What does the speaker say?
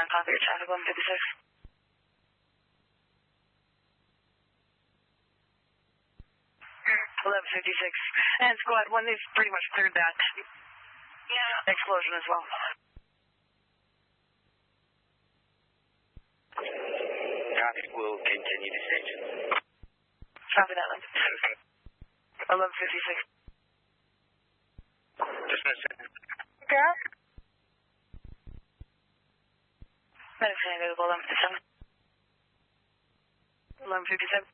on top of your traffic, 1156. Mm, 1156. And squad 1, they've pretty much cleared that explosion as well. Traffic will continue descension. Copy that, 1156. Just a second. Yeah. Medics available, 1157. 1157.